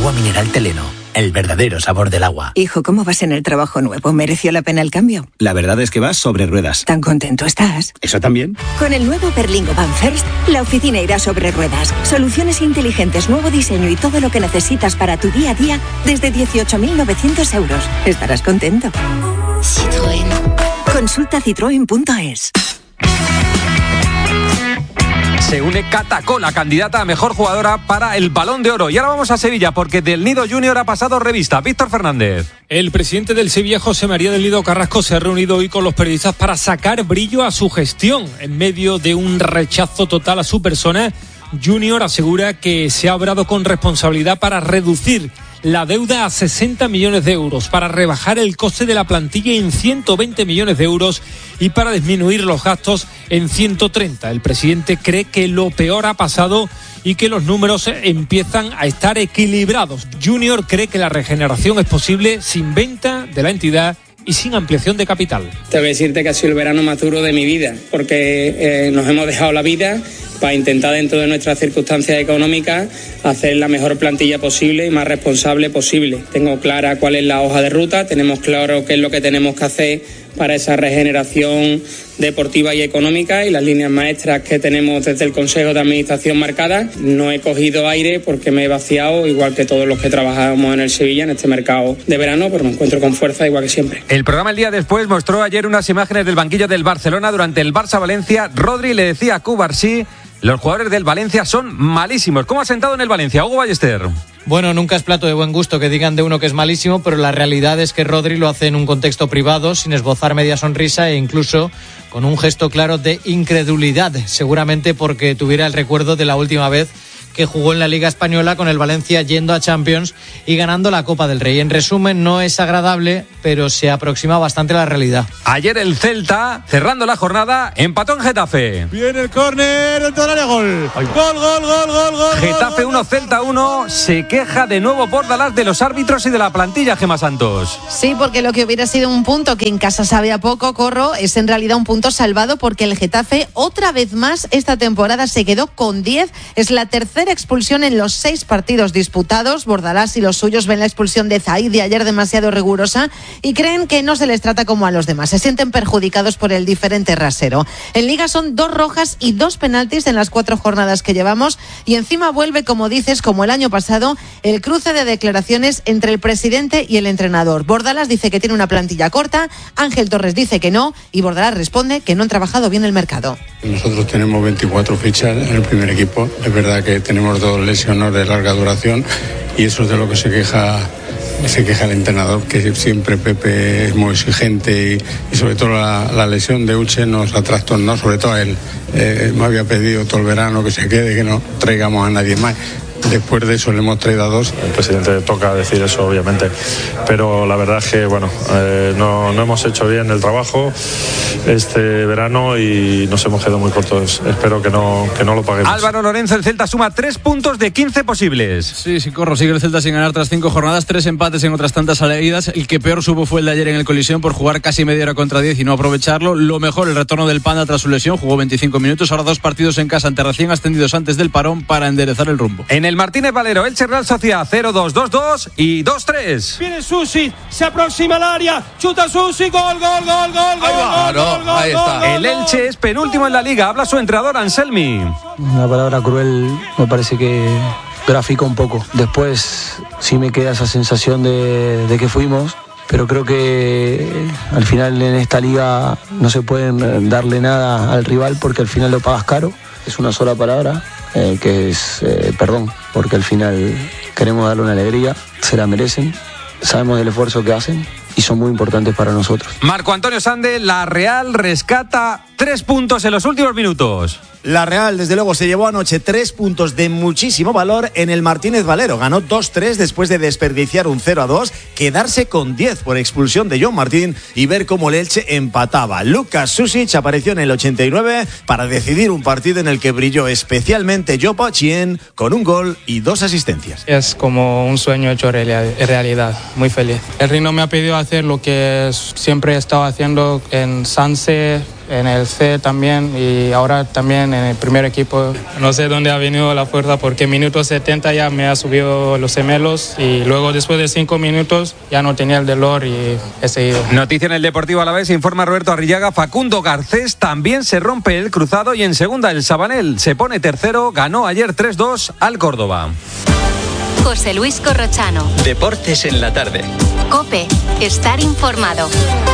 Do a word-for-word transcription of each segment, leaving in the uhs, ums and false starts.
Agua mineral Teleno, el verdadero sabor del agua. Hijo, ¿cómo vas en el trabajo nuevo? ¿Mereció la pena el cambio? La verdad es que vas sobre ruedas. ¿Tan contento estás? ¿Eso también? Con el nuevo Berlingo Van First, la oficina irá sobre ruedas. Soluciones inteligentes, nuevo diseño y todo lo que necesitas para tu día a día desde dieciocho mil novecientos euros. Estarás contento. Citroën. Consulta citroen punto es. Se une Cata Cola, candidata a mejor jugadora para el Balón de Oro. Y ahora vamos a Sevilla, porque del Nido Junior ha pasado revista. Víctor Fernández. El presidente del Sevilla, José María del Nido Carrasco, se ha reunido hoy con los periodistas para sacar brillo a su gestión. En medio de un rechazo total a su persona, Junior asegura que se ha obrado con responsabilidad para reducir la deuda a sesenta millones de euros, para rebajar el coste de la plantilla en ciento veinte millones de euros y para disminuir los gastos en ciento treinta. El presidente cree que lo peor ha pasado y que los números empiezan a estar equilibrados. Junior cree que la regeneración es posible sin venta de la entidad y sin ampliación de capital. Tengo que decirte que ha sido el verano más duro de mi vida, porque eh, nos hemos dejado la vida para intentar, dentro de nuestras circunstancias económicas, hacer la mejor plantilla posible y más responsable posible. Tengo clara cuál es la hoja de ruta, tenemos claro qué es lo que tenemos que hacer para esa regeneración deportiva y económica y las líneas maestras que tenemos desde el Consejo de Administración marcadas. No he cogido aire porque me he vaciado, igual que todos los que trabajamos en el Sevilla en este mercado de verano, pero me encuentro con fuerza igual que siempre. El programa El Día Después mostró ayer unas imágenes del banquillo del Barcelona durante el Barça-Valencia. Rodri le decía a Cubarsí: los jugadores del Valencia son malísimos. ¿Cómo ha sentado en el Valencia, Hugo Ballester? Bueno, nunca es plato de buen gusto que digan de uno que es malísimo, pero la realidad es que Rodri lo hace en un contexto privado, sin esbozar media sonrisa e incluso con un gesto claro de incredulidad, seguramente porque tuviera el recuerdo de la última vez que jugó en la Liga Española con el Valencia yendo a Champions y ganando la Copa del Rey. En resumen, no es agradable, pero se aproxima bastante a la realidad. Ayer el Celta, cerrando la jornada, empató en Getafe. Viene el córner, dentro del área, gol. Gol, gol, gol, gol, gol. Getafe uno, Celta uno. Se queja de nuevo Bordalás de los árbitros y de la plantilla, Gemma Santos. Sí, porque lo que hubiera sido un punto que en casa sabía poco, Corro, es en realidad un punto salvado, porque el Getafe otra vez más esta temporada se quedó con diez. Es la tercera expulsión en los seis partidos disputados. Bordalás y los suyos ven la expulsión de Zaid de ayer demasiado rigurosa y creen que no se les trata como a los demás. Se sienten perjudicados por el diferente rasero. En Liga son dos rojas y dos penaltis en las cuatro jornadas que llevamos, y encima vuelve, como dices, como el año pasado, el cruce de declaraciones entre el presidente y el entrenador. Bordalás dice que tiene una plantilla corta, Ángel Torres dice que no, y Bordalás responde que no han trabajado bien el mercado. Nosotros tenemos veinticuatro fichas en el primer equipo. Es verdad que tenemos dos lesiones de larga duración y eso es de lo que se queja se queja el entrenador, que siempre Pepe es muy exigente y, y sobre todo la, la lesión de Uche nos ha trastornado, sobre todo a él. Eh, me había pedido todo el verano que se quede, que no traigamos a nadie más. Después de eso le hemos traído a dos. El presidente toca decir eso, obviamente, pero la verdad es que bueno, eh, no, no hemos hecho bien el trabajo este verano y nos hemos quedado muy cortos. Espero que no, que no lo paguemos. Álvaro Lorenzo, el Celta suma tres puntos de quince posibles. Sí, sí, Corro, sigue el Celta sin ganar tras cinco jornadas, tres empates en otras tantas seguidas. El que peor supo fue el de ayer en el Colisión por jugar casi media hora contra diez y no aprovecharlo. Lo mejor, el retorno del Panda tras su lesión, jugó veinticinco minutos, ahora dos partidos en casa ante recién ascendidos antes del parón para enderezar el rumbo. En el Martínez Valero, Elche Real Sociedad cero dos, dos dos y dos tres. Viene Susi, se aproxima al área, chuta Susi, gol, gol, gol, gol, ahí va, gol, no, gol, gol, ahí gol, está. gol, El Elche es penúltimo en la liga, habla su entrenador Anselmi. Una palabra cruel, me parece que grafica un poco. Después sí me queda esa sensación de, de que fuimos, pero creo que al final en esta liga no se pueden darle nada al rival porque al final lo pagas caro. Es una sola palabra, eh, que es eh, perdón, porque al final queremos darle una alegría, se la merecen, sabemos del esfuerzo que hacen y son muy importantes para nosotros. Marco Antonio Sande, la Real rescata tres puntos en los últimos minutos. La Real, desde luego, se llevó anoche tres puntos de muchísimo valor en el Martínez Valero. Ganó dos tres después de desperdiciar un cero a dos, quedarse con diez por expulsión de John Martín y ver cómo el Elche empataba. Lucas Susic apareció en el ochenta y nueve para decidir un partido en el que brilló especialmente Jopa Chien con un gol y dos asistencias. Es como un sueño hecho realidad, muy feliz. El Rino me ha pedido hacer lo que siempre he estado haciendo en Sanse, en el C también y ahora también en el primer equipo. No sé dónde ha venido la fuerza porque en minuto setenta ya me ha subido los gemelos y luego después de cinco minutos ya no tenía el dolor y he seguido. Noticia en el Deportivo Alavés, informa Roberto Arrillaga, Facundo Garcés también se rompe el cruzado y en segunda el Sabanel se pone tercero, ganó ayer tres dos al Córdoba. José Luis Corrochano. Deportes en la tarde. COPE, estar informado.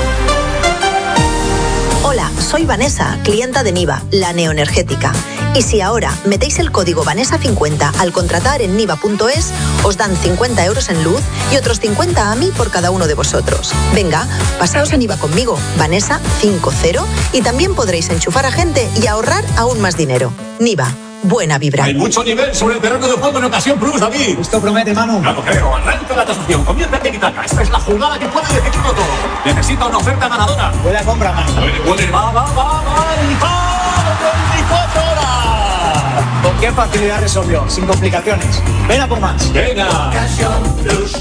Hola, soy Vanessa, clienta de Niva, la neoenergética. Y si ahora metéis el código Vanessa cincuenta al contratar en niva punto es, os dan cincuenta euros en luz y otros cincuenta a mí por cada uno de vosotros. Venga, pasaos a Niva conmigo, Vanessa cincuenta, y también podréis enchufar a gente y ahorrar aún más dinero. Niva. Buena vibra. Hay mucho nivel sobre el terreno de juego en ocasión plus, David. Esto promete, Manu. No lo creo. Arranca la tasación. Comienza el tiki-taka. Esta es la jugada que puede decidirlo todo. Necesita una oferta ganadora. Buena compra, Manu. Puede, puede. Va, va, va, va. Y va. veinticuatro horas. ¿Con qué facilidad resolvió? Sin complicaciones. Ven a por más. Venga. Ocasión plus.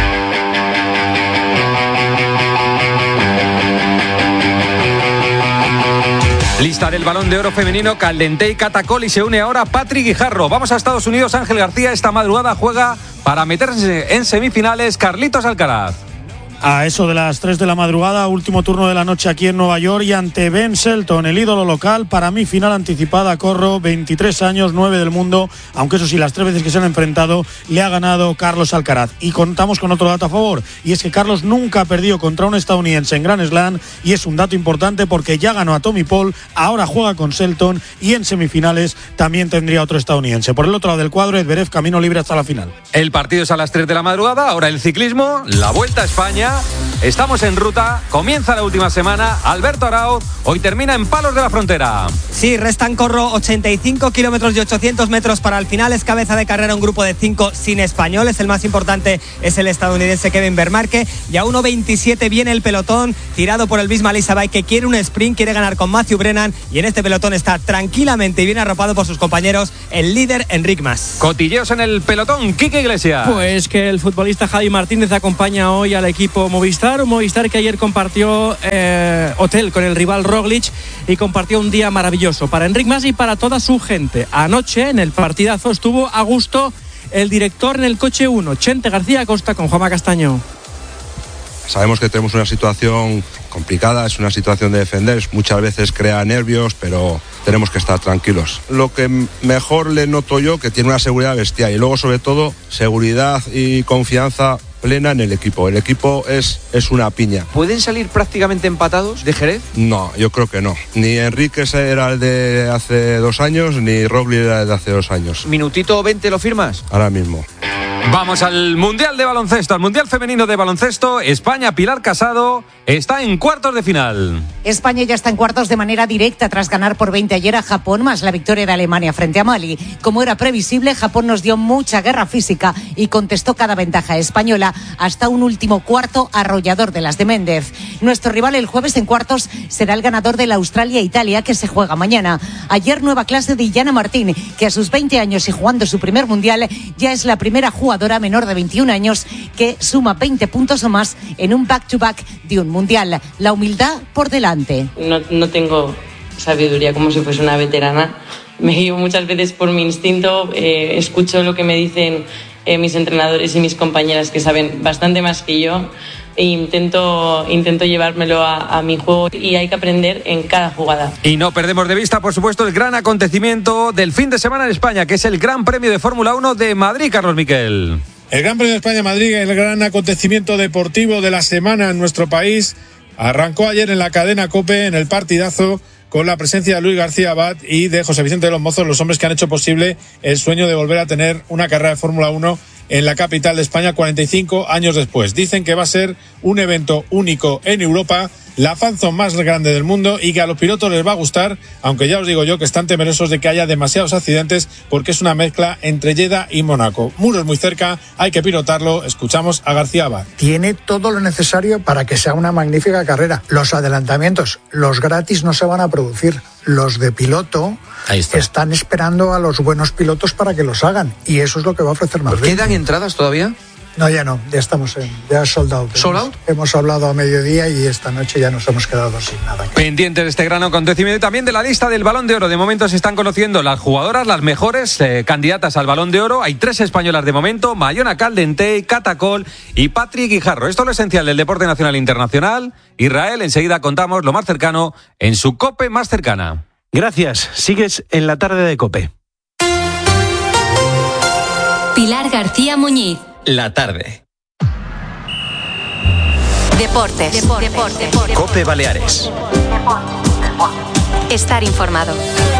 Lista del Balón de Oro femenino, Caldentey, Catacol y se une ahora Patrick Guijarro. Vamos a Estados Unidos, Ángel García esta madrugada juega para meterse en semifinales Carlitos Alcaraz. A eso de las tres de la madrugada, último turno de la noche aquí en Nueva York y ante Ben Shelton, el ídolo local. Para mí, final anticipada, Corro, veintitrés años, nueve del mundo, aunque eso sí, las tres veces que se han enfrentado le ha ganado Carlos Alcaraz. Y contamos con otro dato a favor, y es que Carlos nunca ha perdido contra un estadounidense en Grand Slam, y es un dato importante porque ya ganó a Tommy Paul, ahora juega con Shelton y en semifinales también tendría otro estadounidense. Por el otro lado del cuadro, Zverev camino libre hasta la final. El partido es a las tres de la madrugada, ahora el ciclismo, la Vuelta a España. Estamos en ruta, comienza la última semana. Alberto Arauz, hoy termina en Palos de la Frontera. Sí, restan, Corro, ochenta y cinco kilómetros y ochocientos metros para el final. Es cabeza de carrera un grupo de cinco sin españoles. El más importante es el estadounidense Kevin Vermarque. Y a uno veintisiete viene el pelotón, tirado por el Bisma Lisabay, que quiere un sprint, quiere ganar con Matthew Brennan. Y en este pelotón está tranquilamente y bien arropado por sus compañeros el líder Enric Mas. Cotilleos en el pelotón, Quique Iglesias. Pues que el futbolista Javi Martínez acompaña hoy al equipo Movistar. Un Movistar que ayer compartió eh, hotel con el rival Roglic y compartió un día maravilloso para Enric Mas y para toda su gente. Anoche en el partidazo estuvo a gusto el director en el coche uno, Chente García Costa con Juanma Castaño. Sabemos que tenemos una situación complicada, es una situación de defender, muchas veces crea nervios, pero tenemos que estar tranquilos. Lo que mejor le noto yo, que tiene una seguridad bestial y luego sobre todo seguridad y confianza plena en el equipo. El equipo es, es una piña. ¿Pueden salir prácticamente empatados de Jerez? No, yo creo que no. Ni Enrique era el de hace dos años, ni Roglic era el de hace dos años. ¿Minutito veinte lo firmas? Ahora mismo. Vamos al Mundial de Baloncesto, al Mundial Femenino de Baloncesto. España, Pilar Casado, está en cuartos de final. España ya está en cuartos de manera directa tras ganar por veinte ayer a Japón, más la victoria de Alemania frente a Mali. Como era previsible, Japón nos dio mucha guerra física y contestó cada ventaja española hasta un último cuarto arrollador de las de Méndez. Nuestro rival el jueves en cuartos será el ganador de la Australia-Italia, que se juega mañana. Ayer nueva clase de Illana Martín, que a sus veinte años y jugando su primer Mundial ya es la primera jugadora menor de veintiún años que suma veinte puntos o más en un back-to-back de un Mundial. La humildad por delante. No, no tengo sabiduría como si fuese una veterana. Me guío muchas veces por mi instinto, eh, escucho lo que me dicen eh, mis entrenadores y mis compañeras que saben bastante más que yo e intento, intento llevármelo a, a mi juego y hay que aprender en cada jugada. Y no perdemos de vista, por supuesto, el gran acontecimiento del fin de semana en España, que es el Gran Premio de Fórmula uno de Madrid, Carlos Miquel. El Gran Premio de España de Madrid, el gran acontecimiento deportivo de la semana en nuestro país, arrancó ayer en la cadena COPE, en el partidazo, con la presencia de Luis García Abad y de José Vicente de los Mozos, los hombres que han hecho posible el sueño de volver a tener una carrera de Fórmula uno en la capital de España cuarenta y cinco años después. Dicen que va a ser un evento único en Europa, la fanzone más grande del mundo y que a los pilotos les va a gustar, aunque ya os digo yo que están temerosos de que haya demasiados accidentes porque es una mezcla entre Jeddah y Mónaco. Muros muy cerca, hay que pilotarlo. Escuchamos a García Abad. Tiene todo lo necesario para que sea una magnífica carrera. Los adelantamientos, los gratis no se van a producir. Los de piloto están esperando a los buenos pilotos para que los hagan y eso es lo que va a ofrecer Madrid. ¿Quedan entradas todavía? No, ya no, ya estamos en, ya sold out. ¿Sold out? Hemos hablado a mediodía y esta noche ya nos hemos quedado sin nada. Pendientes de este gran acontecimiento y también de la lista del Balón de Oro. De momento se están conociendo las jugadoras, las mejores eh, candidatas al Balón de Oro. Hay tres españolas de momento: Mayona Caldentey, Cata Coll y Patri Guijarro. Esto es lo esencial del deporte nacional e internacional. Israel, enseguida contamos lo más cercano en su COPE más cercana. Gracias, sigues en la tarde de COPE. Pilar García Muñiz. La tarde. Deportes. Deportes. Deportes. COPE Baleares. Estar informado.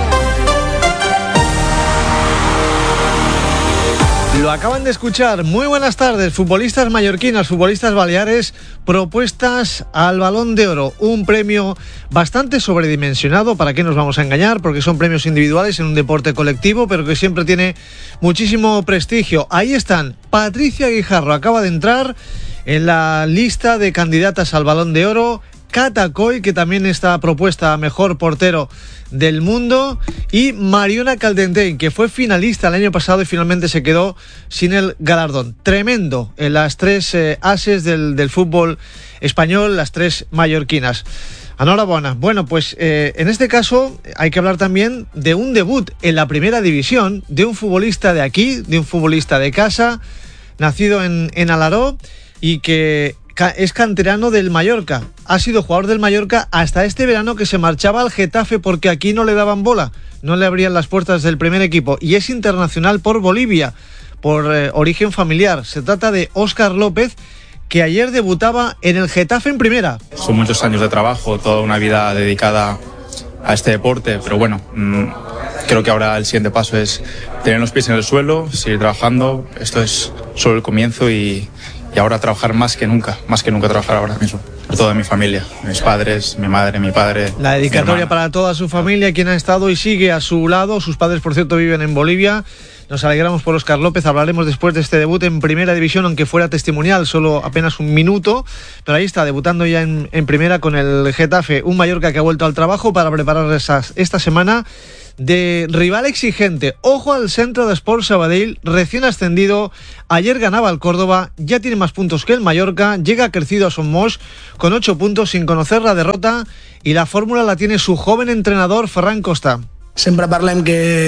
Lo acaban de escuchar. Muy buenas tardes, futbolistas mallorquinas, futbolistas baleares, propuestas al Balón de Oro. Un premio bastante sobredimensionado, ¿para qué nos vamos a engañar? Porque son premios individuales en un deporte colectivo, pero que siempre tiene muchísimo prestigio. Ahí están. Patricia Guijarro acaba de entrar en la lista de candidatas al Balón de Oro. Cata Coll, que también está propuesta a mejor portero del mundo, y Mayona Caldentey, que fue finalista el año pasado y finalmente se quedó sin el galardón. Tremendo en las tres eh, ases del, del fútbol español, las tres mallorquinas. Enhorabuena. Bueno, pues eh, en este caso hay que hablar también de un debut en la primera división de un futbolista de aquí, de un futbolista de casa, nacido en, en Alaró y que es canterano del Mallorca. Ha sido jugador del Mallorca hasta este verano, que se marchaba al Getafe porque aquí no le daban bola, no le abrían las puertas del primer equipo, y es internacional por Bolivia, por eh, origen familiar. Se trata de Óscar López, que ayer debutaba en el Getafe en primera. Son muchos años de trabajo, toda una vida dedicada a este deporte, pero bueno, mmm, creo que ahora el siguiente paso es tener los pies en el suelo, seguir trabajando. Esto es solo el comienzo y Y ahora trabajar más que nunca, más que nunca trabajar ahora mismo. Por toda mi familia, mis padres, mi madre, mi padre. La dedicatoria para toda su familia, quien ha estado y sigue a su lado. Sus padres, por cierto, viven en Bolivia. Nos alegramos por Óscar López. Hablaremos después de este debut en primera división, aunque fuera testimonial, solo apenas un minuto. Pero ahí está, debutando ya en, en primera con el Getafe. Un Mallorca que ha vuelto al trabajo para preparar esas, esta semana de rival exigente. Ojo al Centro de Sport Sabadell, recién ascendido. Ayer ganaba el Córdoba, ya tiene más puntos que el Mallorca, llega crecido a Somos con ocho puntos sin conocer la derrota, y la fórmula la tiene su joven entrenador Ferran Costa. Sempre parlem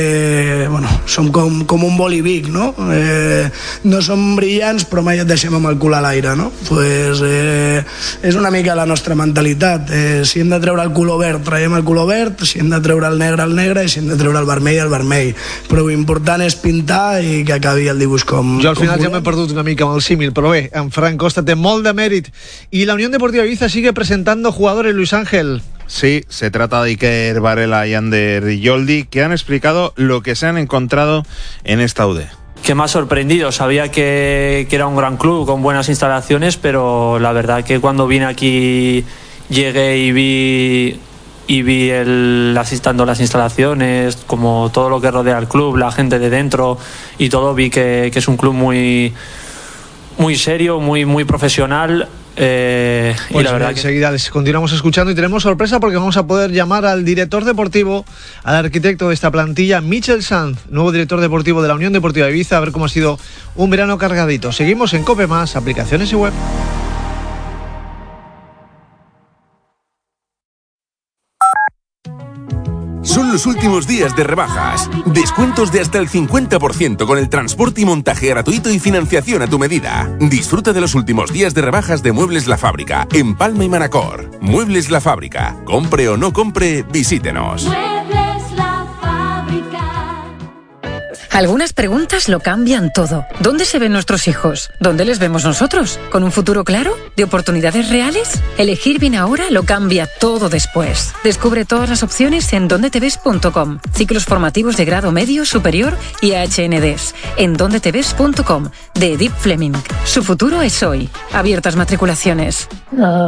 que bueno, som com, com un bolivic, no? Eh, no som brillants, però mai et deixem amb el cul a l'aire, no? Pues, eh, és una mica la nostra mentalitat. Eh, si hem de treure el color verd, traiem el color verd, si hem de treure el negre, el negre, i si hem de treure el vermell, el vermell. Però l'important és pintar i que acabi el dibuix com... Jo al final com ja m'he perdut una mica amb el símil, però bé, en Ferran Costa té molt de mèrit. I la Unión Deportiva Ibiza sigue presentando jugadores, Luis Ángel. Sí, se trata de Iker Varela y Ander Yoldi, que han explicado lo que se han encontrado en esta U D. Que me ha sorprendido, sabía que, que era un gran club con buenas instalaciones, pero la verdad que cuando vine aquí llegué y vi y vi el asistando las instalaciones, como todo lo que rodea al club, la gente de dentro y todo, vi que, que es un club muy muy serio, muy muy profesional. Eh, pues y la verdad enseguida que... les continuamos escuchando y tenemos sorpresa porque vamos a poder llamar al director deportivo, al arquitecto de esta plantilla, Michel Sanz, nuevo director deportivo de la Unión Deportiva Ibiza, a ver cómo ha sido un verano cargadito. Seguimos en COPE Más, aplicaciones y web. Son los últimos días de rebajas. Descuentos de hasta el cincuenta por ciento con el transporte y montaje gratuito y financiación a tu medida. Disfruta de los últimos días de rebajas de Muebles La Fábrica en Palma y Manacor. Muebles La Fábrica. Compre o no compre, visítenos. Algunas preguntas lo cambian todo. ¿Dónde se ven nuestros hijos? ¿Dónde les vemos nosotros? ¿Con un futuro claro? ¿De oportunidades reales? Elegir bien ahora lo cambia todo después. Descubre todas las opciones en donde te ves punto com. Ciclos formativos de grado medio, superior y A H N Ds. En donde te ves punto com, de Edith Fleming. Su futuro es hoy. Abiertas matriculaciones.